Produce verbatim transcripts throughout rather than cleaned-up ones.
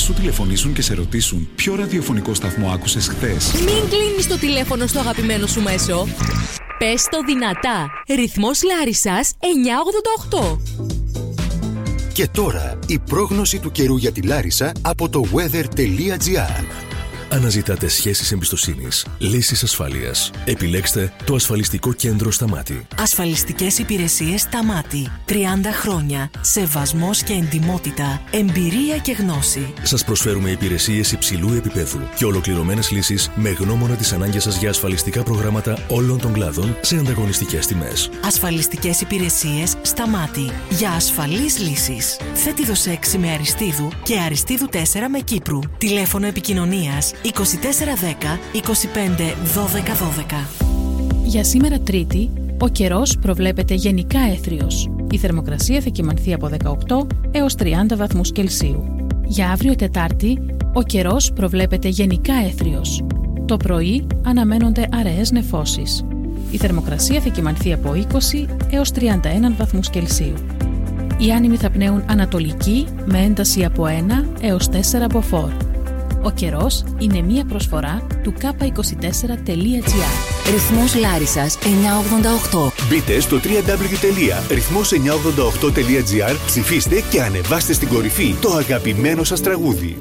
σου τηλεφωνήσουν και σε ρωτήσουν ποιο ραδιοφωνικό σταθμό άκουσες χθες. Μην κλείνεις το τηλέφωνο στο αγαπημένο σου μέσο. Πες το δυνατά. Ρυθμός Λάρισσας εννιακόσια ογδόντα οκτώ. Και τώρα η πρόγνωση του καιρού για τη Λάρισα από το weather.gr. Αναζητάτε σχέσεις εμπιστοσύνης, λύσεις ασφάλειας. Επιλέξτε το ασφαλιστικό κέντρο Σταμάτη. Ασφαλιστικές υπηρεσίες Σταμάτη. τριάντα χρόνια. Σεβασμός και εντιμότητα. Εμπειρία και γνώση. Σας προσφέρουμε υπηρεσίες υψηλού επίπεδου και ολοκληρωμένες λύσεις με γνώμονα τις ανάγκες σας για ασφαλιστικά προγράμματα όλων των κλάδων σε ανταγωνιστικές τιμές. Ασφαλιστικές υπηρεσίες Σταμάτη. Για ασφαλείς λύσεις. Θέτιδος έξι με Αριστείδου και Αριστείδου τέσσερα με Κύπρου. Τηλέφωνο επικοινωνίας είκοσι τέσσερα δέκα είκοσι πέντε δώδεκα δώδεκα. Για σήμερα Τρίτη, ο καιρός προβλέπεται γενικά έθριος. Η θερμοκρασία θα κυμανθεί από δεκαοκτώ έως τριάντα βαθμούς Κελσίου. Για αύριο Τετάρτη, ο καιρός προβλέπεται γενικά έθριος. Το πρωί αναμένονται αραιές νεφώσεις. Η θερμοκρασία θα κυμανθεί από είκοσι έως τριάντα ένα βαθμούς Κελσίου. Οι άνεμοι θα πνέουν ανατολική με ένταση από ένα έως τέσσερα μποφόρ. Ο καιρός είναι μία προσφορά του κάπα είκοσι τέσσερα τελεία τζι άρ. Ρυθμός Λάρισσας εννιακόσια ογδόντα οκτώ. Μπείτε στο double-u double-u double-u τελεία ρυθμός εννιακόσια ογδόντα οκτώ τελεία τζι άρ, ψηφίστε και ανεβάστε στην κορυφή το αγαπημένο σας τραγούδι.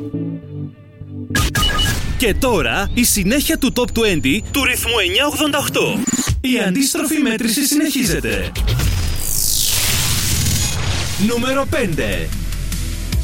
Και τώρα η συνέχεια του Top είκοσι του ρυθμού εννιακόσια ογδόντα οκτώ. Η αντίστροφη μέτρηση συνεχίζεται. Νούμερο πέντε.